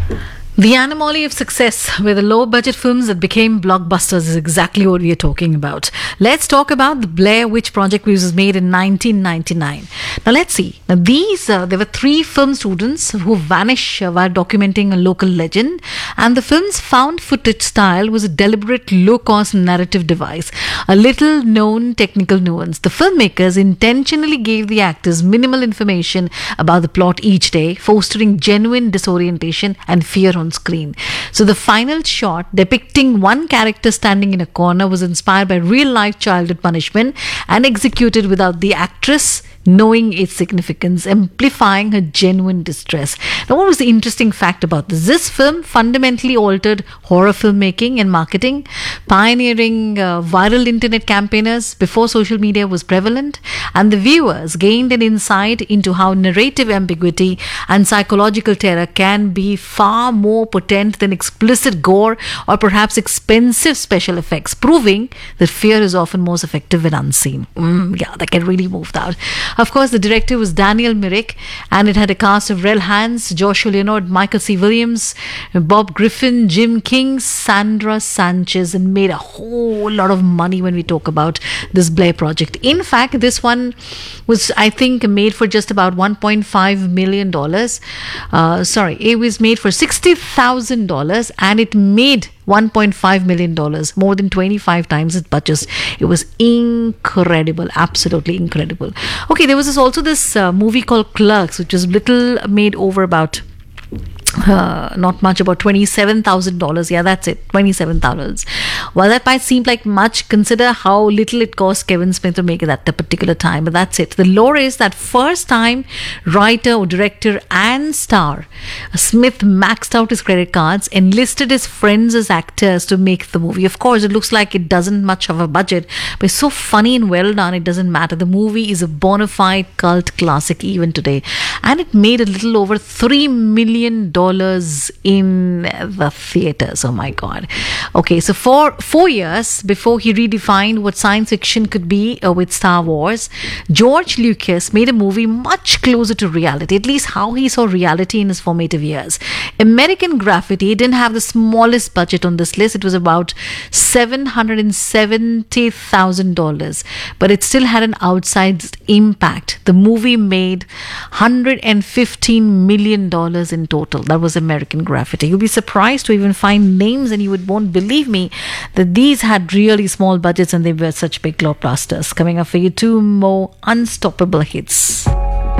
The anomaly of success with the low budget films that became blockbusters is exactly what we are talking about. Let's talk about the Blair Witch Project, which was made in 1999. Now let's see. Now there were three film students who vanish while documenting a local legend, and the film's found footage style was a deliberate low-cost narrative device, a little known technical nuance. The filmmakers intentionally gave the actors minimal information about the plot each day, fostering genuine disorientation and fear on screen. So the final shot depicting one character standing in a corner was inspired by real life childhood punishment and executed without the actress knowing its significance, amplifying her genuine distress. Now, what was the interesting fact about this? This film fundamentally altered horror filmmaking and marketing, pioneering viral internet campaigners before social media was prevalent, and the viewers gained an insight into how narrative ambiguity and psychological terror can be far more potent than explicit gore or perhaps expensive special effects, proving that fear is often most effective when unseen. That can really move that. Of course, the director was Daniel Myrick, and it had a cast of Rel Hans, Joshua Leonard, Michael C. Williams, Bob Griffin, Jim King, Sandra Sanchez, and made a whole lot of money when we talk about this Blair Project. In fact, this one was, I think, made for just about $1.5 million. It was made for $60,000, and it made $1.5 million, more than 25 times its budget. It was incredible, absolutely incredible. Okay, there was also this movie called Clerks, which was made over about not much, about $27,000. Yeah, that's it, $27,000. While that might seem like much, consider how little it cost Kevin Smith to make it at the particular time. But that's it. The lore is that first time writer or director and star Smith maxed out his credit cards, enlisted his friends as actors to make the movie. Of course, it looks like it doesn't much of a budget, but it's so funny and well done, it doesn't matter. The movie is a bona fide cult classic even today, and it made a little over $3 million in the theaters. Oh my God. Okay, so for 4 years before he redefined what science fiction could be with Star Wars, George Lucas made a movie much closer to reality, at least how he saw reality in his formative years. American Graffiti didn't have the smallest budget on this list. It was about $770,000, but it still had an outsized impact. The movie made $115 million in total. That was American Graffiti. You'll be surprised to even find names, and you won't believe me that these had really small budgets and they were such big blockbusters. Coming up for you, two more unstoppable hits.